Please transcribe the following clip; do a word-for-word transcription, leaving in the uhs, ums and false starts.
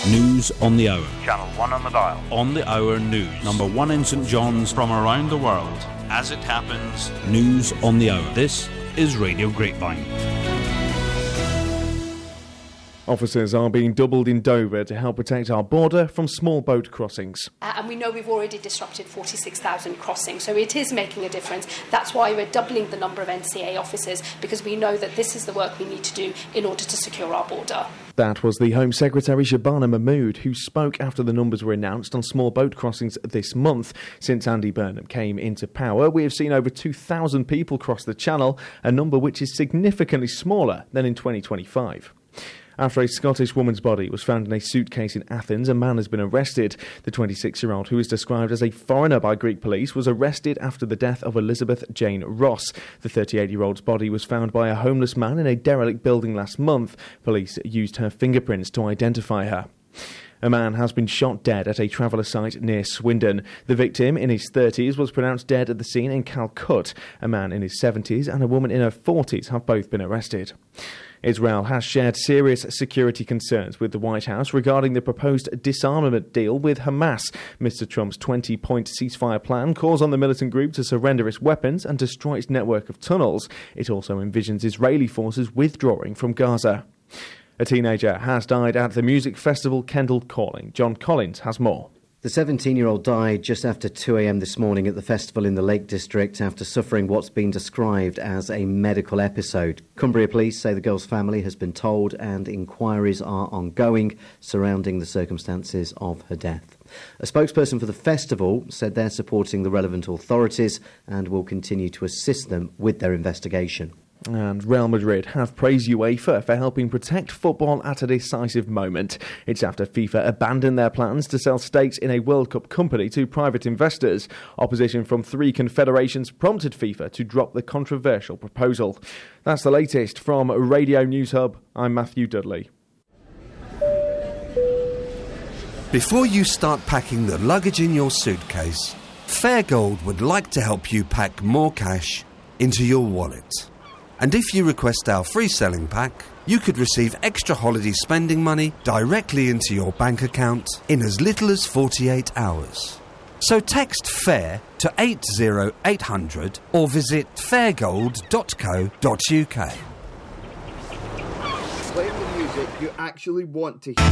News on the hour. Channel one on the dial. On the hour news. Number one in St John's. From around the world. As it happens. News on the hour. This is Radio Grapevine. Officers are being doubled in Dover to help protect our border from small boat crossings. Uh, and we know we've already disrupted forty-six thousand crossings, so it is making a difference. That's why we're doubling the number of N C A officers, because we know that this is the work we need to do in order to secure our border. That was the Home Secretary Shabana Mahmood, who spoke after the numbers were announced on small boat crossings this month. Since Andy Burnham came into power, we have seen over two thousand people cross the Channel, a number which is significantly smaller than in twenty twenty-five. After a Scottish woman's body was found in a suitcase in Athens, a man has been arrested. The twenty-six-year-old, who is described as a foreigner by Greek police, was arrested after the death of Elizabeth Jane Ross. The thirty-eight-year-old's body was found by a homeless man in a derelict building last month. Police used her fingerprints to identify her. A man has been shot dead at a traveller site near Swindon. The victim, in his thirties, was pronounced dead at the scene in Calcutta. A man in his seventies and a woman in her forties have both been arrested. Israel has shared serious security concerns with the White House regarding the proposed disarmament deal with Hamas. Mister Trump's twenty-point ceasefire plan calls on the militant group to surrender its weapons and destroy its network of tunnels. It also envisions Israeli forces withdrawing from Gaza. A teenager has died at the music festival Kendall Calling. John Collins has more. The seventeen-year-old died just after two a.m. this morning at the festival in the Lake District after suffering what's been described as a medical episode. Cumbria Police say the girl's family has been told and inquiries are ongoing surrounding the circumstances of her death. A spokesperson for the festival said they're supporting the relevant authorities and will continue to assist them with their investigation. And Real Madrid have praised UEFA for helping protect football at a decisive moment. It's after FIFA abandoned their plans to sell stakes in a World Cup company to private investors. Opposition from three confederations prompted FIFA to drop the controversial proposal. That's the latest from Radio News Hub. I'm Matthew Dudley. Before you start packing the luggage in your suitcase, Fairgold would like to help you pack more cash into your wallet. And if you request our free selling pack, you could receive extra holiday spending money directly into your bank account in as little as forty-eight hours. So text FAIR to eight zero eight hundred or visit fairgold dot co dot uk. Play the music you actually want to hear.